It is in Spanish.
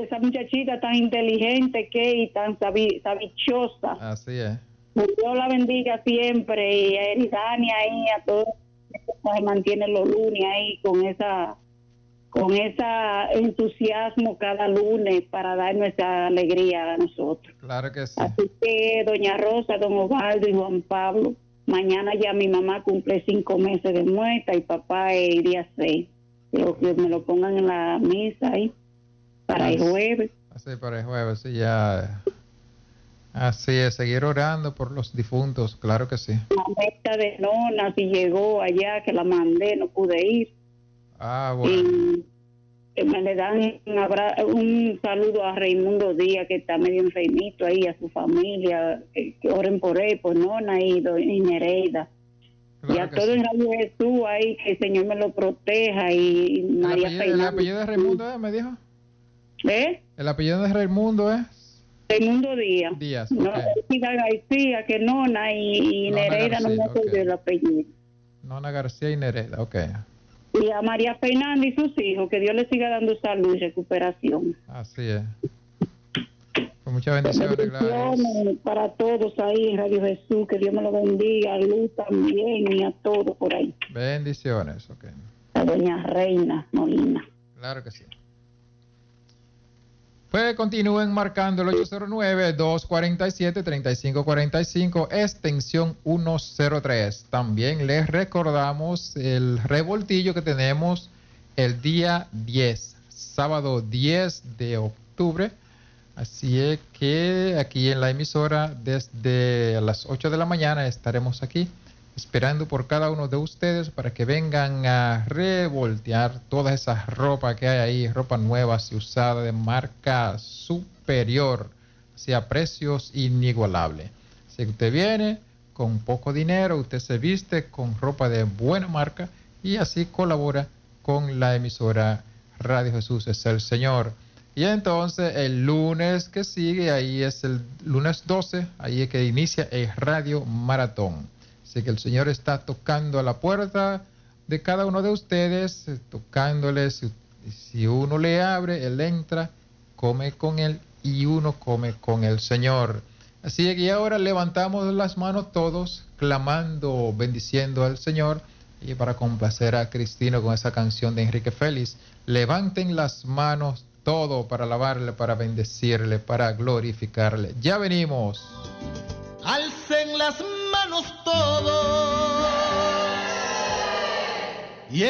esa muchachita tan inteligente que y tan sabichosa. Así es. Dios la bendiga siempre y a Eridania ahí, a todos se mantiene los lunes ahí con esa entusiasmo cada lunes para dar nuestra alegría a nosotros. Claro que sí. Así que doña Rosa, don Osvaldo y Juan Pablo, mañana ya mi mamá cumple 5 meses de muerta y papá el día 6. Que me lo pongan en la misa ahí para el jueves. Así para el jueves, sí, ya. Así es, seguir orando por los difuntos, claro que sí. La meta de Nona, si llegó allá, que la mandé, no pude ir. Ah, bueno. Y me le dan un saludo a Raimundo Díaz, que está medio enfermito ahí, a su familia, que oren por él, por Nona y Nereida. Claro, y a todo en Radio Jesús ahí, que el Señor me lo proteja. Y María Fernández. ¿El apellido de Raimundo me dijo? ¿El apellido de Raimundo es? Raimundo Díaz. Díaz, no, García, que Nona y Nereida García, no me acuerdo el apellido. Nona García y Nereida, ok. Y a María Fernández y sus hijos, que Dios les siga dando salud y recuperación. Así es. Con muchas bendiciones, para todos ahí en Radio Jesús, que Dios me lo bendiga, a Luz también y a todos por ahí. Bendiciones, ok. A doña Reina Molina. Claro que sí. Pues continúen marcando el 809-247-3545, extensión 103. También les recordamos el revoltillo que tenemos el día 10, sábado 10 de octubre. Así es que aquí en la emisora desde las 8 de la mañana estaremos aquí esperando por cada uno de ustedes para que vengan a revoltear toda esa ropa que hay ahí, ropa nueva y usada de marca superior, así a precios inigualables. Si usted viene con poco dinero, usted se viste con ropa de buena marca y así colabora con la emisora Radio Jesús es el Señor. Y entonces el lunes que sigue, ahí es el lunes 12, ahí es que inicia el Radio Maratón. Así que el Señor está tocando a la puerta de cada uno de ustedes, tocándole. Si uno le abre, Él entra, come con Él y uno come con el Señor. Así que ahora levantamos las manos todos, clamando, bendiciendo al Señor. Y para complacer a Cristino con esa canción de Enrique Félix, levanten las manos todo para alabarle, para bendecirle, para glorificarle. Ya venimos. Alcen las manos todos